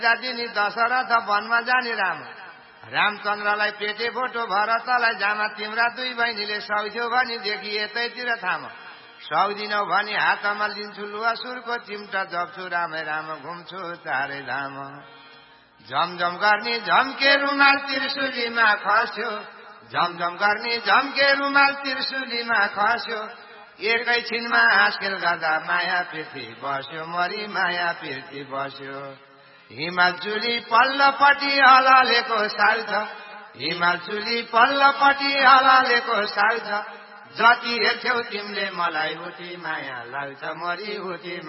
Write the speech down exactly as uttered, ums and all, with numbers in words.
जादिनी दशरथ वनमा जाने राम रामचन्द्रलाई पेटे फोटो भरतलाई जामा तिम्रा दुई बहिनीले सक्थ्यो भनी देखि यतैतिर थाम सक्दिनौ भनी हातमा लिन्छु लुवासुरको चिम्टा जप्छु रामै राम घुम्छु चारै धाम झमझम गर्ने झम्के रुमाल त्रिशुलीमा खस्यो झमझम गर्ने झम्के रुमाल त्रिशुलीमा खस्यो एकैछिनमा हास्केल गर्दा माया पृथ्वी बस्यो मरी माया पृथ्वी बस्यो हिमाल चुली पल्लपट्टि हलालेको साल छ हिमाल चुली पल्लपट्टि हलालेको साल छ जति हेर्थ्यौ तिमीले मलाई उति माया लाग्छ मरी उति